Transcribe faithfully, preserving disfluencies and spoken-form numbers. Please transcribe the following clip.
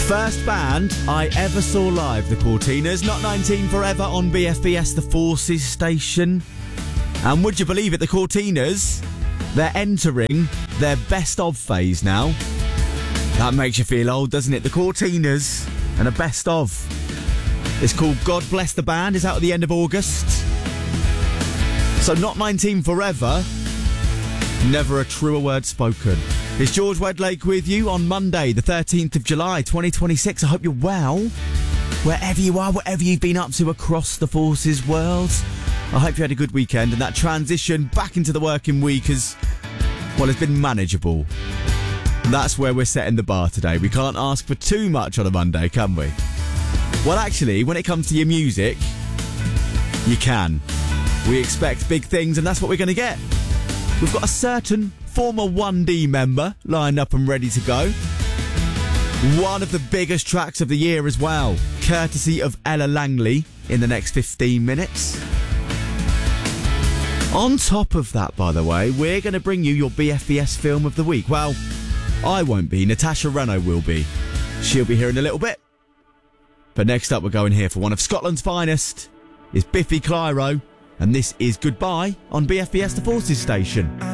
First band I ever saw live, the Cortinas. Not nineteen Forever on B F B S, the Forces station. And would you believe it, the Cortinas, they're entering their best of phase now. That makes you feel old, doesn't it? The Cortinas and a best of. It's called God Bless the Band. It's out at the end of August. So Not nineteen Forever, never a truer word spoken. It's George Wedlake with you on Monday, the thirteenth of July, twenty twenty-six. I hope you're well, wherever you are, whatever you've been up to across the Forces world. I hope you had a good weekend and that transition back into the working week has, well, has been manageable. That's where we're setting the bar today. We can't ask for too much on a Monday, can we? Well, actually, when it comes to your music, you can. We expect big things, and that's what we're going to get. We've got a certain former one D member lined up and ready to go. One of the biggest tracks of the year as well, courtesy of Ella Langley, in the next fifteen minutes. On top of that, by the way, we're going to bring you your B F B S film of the week. Well, I won't be. Natasha Reno will be. She'll be here in a little bit. But next up, we're going here for one of Scotland's finest. It's Biffy Clyro, and this is Goodbye on B F B S, the Forces station.